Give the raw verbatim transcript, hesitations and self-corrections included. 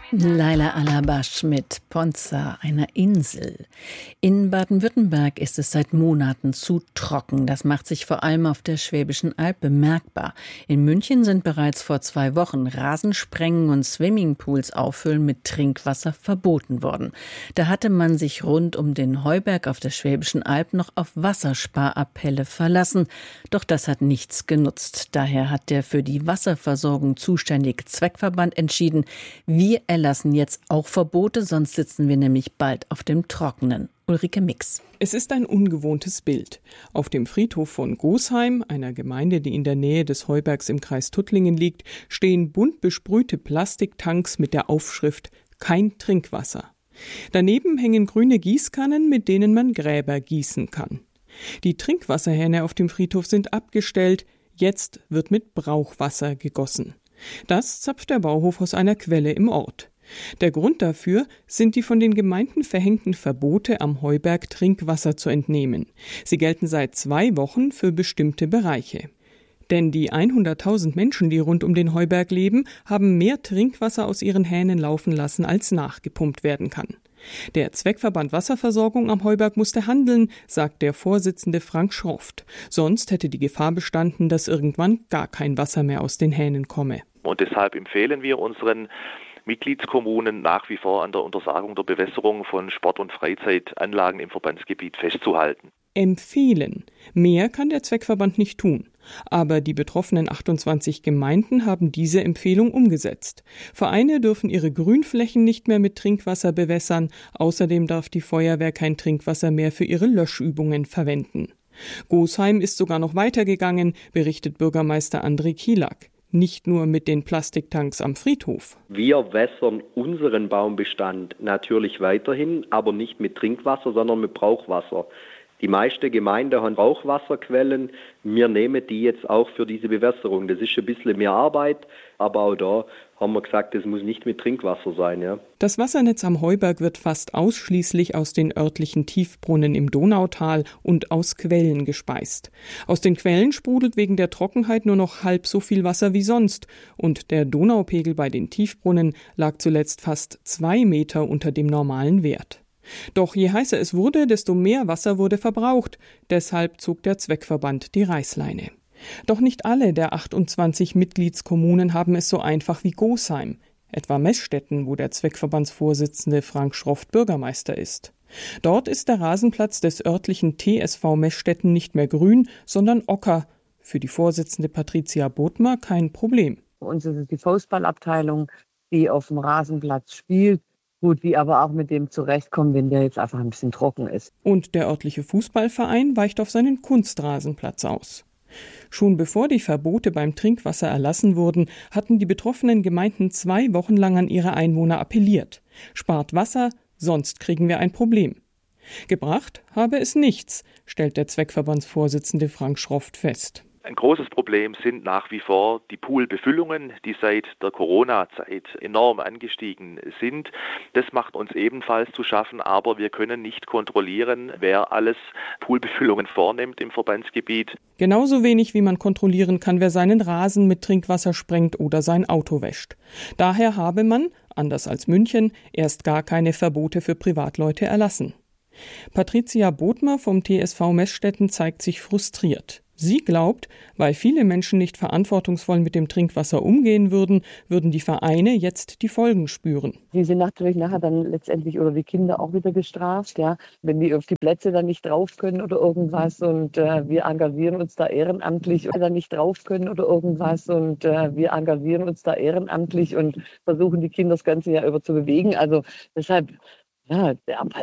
Laila Alabasch mit Ponza, einer Insel. In Baden-Württemberg ist es seit Monaten zu trocken. Das macht sich vor allem auf der Schwäbischen Alb bemerkbar. In München sind bereits vor zwei Wochen Rasensprengen und Swimmingpools auffüllen mit Trinkwasser verboten worden. Da hatte man sich rund um den Heuberg auf der Schwäbischen Alb noch auf Wassersparappelle verlassen. Doch das hat nichts genutzt. Daher hat der für die Wasserversorgung zuständige Zweckverband entschieden, wir erlassen jetzt auch Verbote, sonst sitzen wir nämlich bald auf dem Trockenen. Ulrike Mix. Es ist ein ungewohntes Bild. Auf dem Friedhof von Gosheim, einer Gemeinde, die in der Nähe des Heubergs im Kreis Tuttlingen liegt, stehen bunt besprühte Plastiktanks mit der Aufschrift »Kein Trinkwasser«. Daneben hängen grüne Gießkannen, mit denen man Gräber gießen kann. Die Trinkwasserhähne auf dem Friedhof sind abgestellt. Jetzt wird mit Brauchwasser gegossen. Das zapft der Bauhof aus einer Quelle im Ort. Der Grund dafür sind die von den Gemeinden verhängten Verbote, am Heuberg Trinkwasser zu entnehmen. Sie gelten seit zwei Wochen für bestimmte Bereiche. Denn die hunderttausend Menschen, die rund um den Heuberg leben, haben mehr Trinkwasser aus ihren Hähnen laufen lassen, als nachgepumpt werden kann. Der Zweckverband Wasserversorgung am Heuberg musste handeln, sagt der Vorsitzende Frank Schroft. Sonst hätte die Gefahr bestanden, dass irgendwann gar kein Wasser mehr aus den Hähnen komme. Und deshalb empfehlen wir unseren Mitgliedskommunen nach wie vor an der Untersagung der Bewässerung von Sport- und Freizeitanlagen im Verbandsgebiet festzuhalten. Empfehlen. Mehr kann der Zweckverband nicht tun. Aber die betroffenen achtundzwanzig Gemeinden haben diese Empfehlung umgesetzt. Vereine dürfen ihre Grünflächen nicht mehr mit Trinkwasser bewässern. Außerdem darf die Feuerwehr kein Trinkwasser mehr für ihre Löschübungen verwenden. Gosheim ist sogar noch weitergegangen, berichtet Bürgermeister André Kielak. Nicht nur mit den Plastiktanks am Friedhof. Wir wässern unseren Baumbestand natürlich weiterhin, aber nicht mit Trinkwasser, sondern mit Brauchwasser. Die meisten Gemeinden haben Brauchwasserquellen. Wir nehmen die jetzt auch für diese Bewässerung. Das ist ein bisschen mehr Arbeit, aber auch da haben wir gesagt, das muss nicht mit Trinkwasser sein. Ja. Das Wassernetz am Heuberg wird fast ausschließlich aus den örtlichen Tiefbrunnen im Donautal und aus Quellen gespeist. Aus den Quellen sprudelt wegen der Trockenheit nur noch halb so viel Wasser wie sonst. Und der Donaupegel bei den Tiefbrunnen lag zuletzt fast zwei Meter unter dem normalen Wert. Doch je heißer es wurde, desto mehr Wasser wurde verbraucht. Deshalb zog der Zweckverband die Reißleine. Doch nicht alle der achtundzwanzig Mitgliedskommunen haben es so einfach wie Gosheim. Etwa Meßstetten, wo der Zweckverbandsvorsitzende Frank Schroft Bürgermeister ist. Dort ist der Rasenplatz des örtlichen T S V Meßstetten nicht mehr grün, sondern ocker. Für die Vorsitzende Patricia Bodmer kein Problem. Bei uns ist es die Fußballabteilung, die auf dem Rasenplatz spielt. Gut, wie aber auch mit dem zurechtkommen, wenn der jetzt einfach ein bisschen trocken ist. Und der örtliche Fußballverein weicht auf seinen Kunstrasenplatz aus. Schon bevor die Verbote beim Trinkwasser erlassen wurden, hatten die betroffenen Gemeinden zwei Wochen lang an ihre Einwohner appelliert. Spart Wasser, sonst kriegen wir ein Problem. Gebracht habe es nichts, stellt der Zweckverbandsvorsitzende Frank Schroft fest. Ein großes Problem sind nach wie vor die Poolbefüllungen, die seit der Corona-Zeit enorm angestiegen sind. Das macht uns ebenfalls zu schaffen, aber wir können nicht kontrollieren, wer alles Poolbefüllungen vornimmt im Verbandsgebiet. Genauso wenig wie man kontrollieren kann, wer seinen Rasen mit Trinkwasser sprengt oder sein Auto wäscht. Daher habe man, anders als München, erst gar keine Verbote für Privatleute erlassen. Patricia Bodmer vom T S V Meßstetten zeigt sich frustriert. Sie glaubt, weil viele Menschen nicht verantwortungsvoll mit dem Trinkwasser umgehen würden, würden die Vereine jetzt die Folgen spüren. Die sind natürlich nachher dann letztendlich oder die Kinder auch wieder gestraft, ja, wenn die auf die Plätze dann nicht drauf können oder irgendwas und äh, wir engagieren uns da ehrenamtlich oder dann nicht drauf können oder irgendwas und äh, wir engagieren uns da ehrenamtlich und versuchen die Kinder das ganze Jahr über zu bewegen. Also deshalb, ja, der